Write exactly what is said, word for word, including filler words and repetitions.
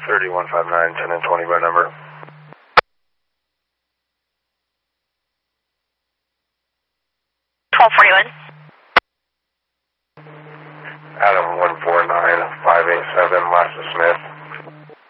thirty-one five nine, ten and twenty by number. twelve forty-one. Adam one four nine five eight seven, Lassa Smith.